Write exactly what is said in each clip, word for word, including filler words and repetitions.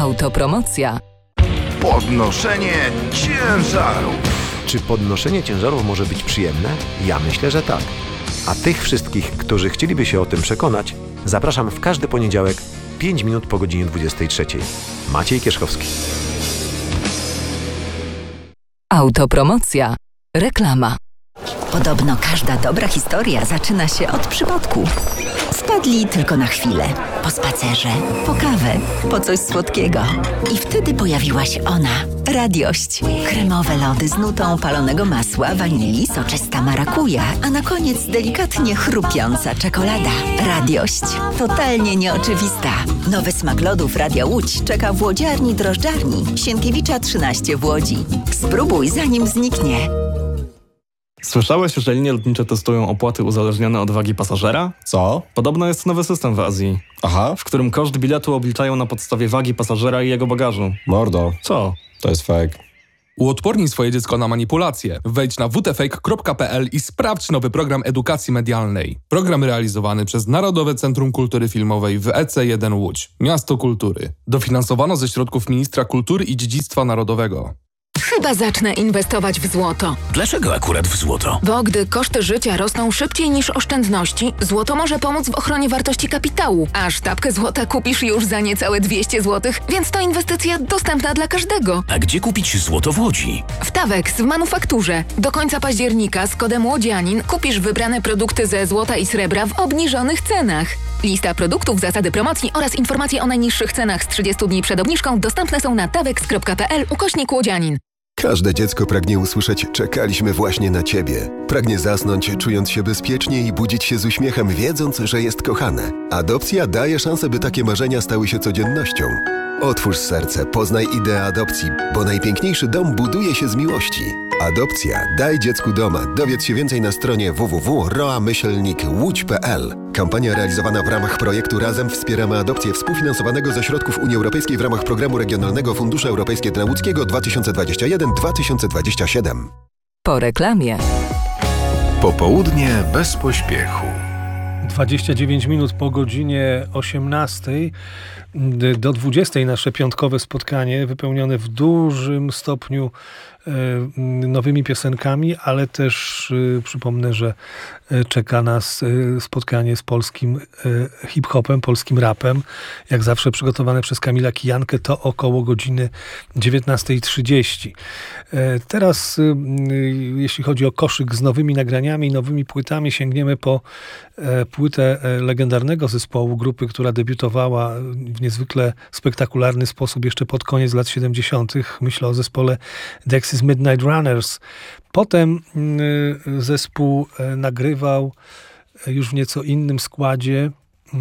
Autopromocja. Podnoszenie ciężarów. Czy podnoszenie ciężarów może być przyjemne? Ja myślę, że tak. A tych wszystkich, którzy chcieliby się o tym przekonać, zapraszam w każdy poniedziałek pięć minut po godzinie dwudziestej trzeciej. Maciej Kierzchowski. Autopromocja. Reklama. Podobno każda dobra historia zaczyna się od przypadku. Wpadli tylko na chwilę. Po spacerze, po kawę, po coś słodkiego. I wtedy pojawiła się ona. Radiość. Kremowe lody z nutą palonego masła, wanilii, soczysta marakuja, a na koniec delikatnie chrupiąca czekolada. Radiość. Totalnie nieoczywista. Nowy smak lodów Radia Łódź czeka w łodziarni drożdżarni Sienkiewicza trzynaście w Łodzi. Spróbuj, zanim zniknie. Słyszałeś, że linie lotnicze testują opłaty uzależnione od wagi pasażera? Co? Podobno jest nowy system w Azji, Aha, w którym koszt biletu obliczają na podstawie wagi pasażera i jego bagażu. mordo, Co? to jest fake. Uodpornij swoje dziecko na manipulacje. Wejdź na w t fake kropka p l i sprawdź nowy program edukacji medialnej. Program realizowany przez Narodowe Centrum Kultury Filmowej w E C jeden Łódź, Miasto Kultury. Dofinansowano ze środków Ministra Kultury i Dziedzictwa Narodowego. Chyba zacznę inwestować w złoto. Dlaczego akurat w złoto? Bo gdy koszty życia rosną szybciej niż oszczędności, złoto może pomóc w ochronie wartości kapitału. A sztabkę złota kupisz już za niecałe dwieście złotych, więc to inwestycja dostępna dla każdego. A gdzie kupić złoto w Łodzi? W Tawex w manufakturze. Do końca października z kodem Łodzianin kupisz wybrane produkty ze złota i srebra w obniżonych cenach. Lista produktów, zasady promocji oraz informacje o najniższych cenach z trzydziestu dni przed obniżką dostępne są na tawex kropka p l ukośnik łodzianin. Każde dziecko pragnie usłyszeć „czekaliśmy właśnie na ciebie”. Pragnie zasnąć, czując się bezpiecznie i budzić się z uśmiechem, wiedząc, że jest kochane. Adopcja daje szansę, by takie marzenia stały się codziennością. Otwórz serce, poznaj ideę adopcji, bo najpiękniejszy dom buduje się z miłości. Adopcja. Daj dziecku doma. Dowiedz się więcej na stronie w w w kropka roa myślnik łódź kropka p l. Kampania realizowana w ramach projektu Razem wspieramy adopcję współfinansowanego ze środków Unii Europejskiej w ramach Programu Regionalnego Funduszu Europejskiego dla Łódzkiego dwa tysiące dwudziesty pierwszy do dwa tysiące dwudziestego siódmego. Po reklamie. Popołudnie bez pośpiechu. dwadzieścia dziewięć minut po godzinie osiemnastej do dwudziestej nasze piątkowe spotkanie wypełnione w dużym stopniu nowymi piosenkami, ale też przypomnę, że czeka nas spotkanie z polskim hip-hopem, polskim rapem. Jak zawsze przygotowane przez Kamila Kijankę, to około godziny dziewiętnasta trzydzieści. Teraz, jeśli chodzi o koszyk z nowymi nagraniami, nowymi płytami, sięgniemy po płytę legendarnego zespołu, grupy, która debiutowała w niezwykle spektakularny sposób jeszcze pod koniec lat siedemdziesiątych. Myślę o zespole Dexys Midnight Runners. Potem zespół nagrywał już w nieco innym składzie,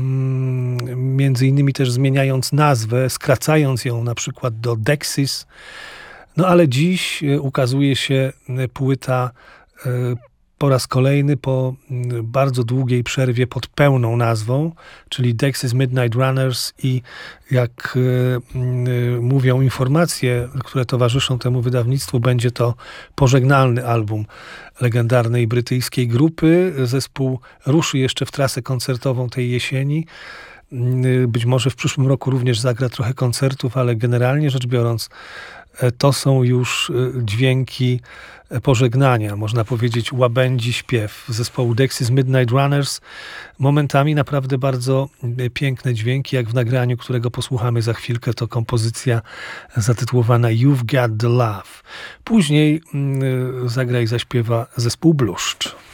między innymi też zmieniając nazwę, skracając ją na przykład do Dexys. No ale dziś ukazuje się płyta po raz kolejny po bardzo długiej przerwie pod pełną nazwą, czyli Dexys Midnight Runners, i jak y, mówią informacje, które towarzyszą temu wydawnictwu, będzie to pożegnalny album legendarnej brytyjskiej grupy. Zespół ruszy jeszcze w trasę koncertową tej jesieni. Być może w przyszłym roku również zagra trochę koncertów, ale generalnie rzecz biorąc, to są już dźwięki pożegnania, można powiedzieć łabędzi śpiew zespołu Dexys Midnight Runners. Momentami naprawdę bardzo piękne dźwięki, jak w nagraniu, którego posłuchamy za chwilkę. To kompozycja zatytułowana You've Got the Love. Później zagra i zaśpiewa zespół Bluszcz.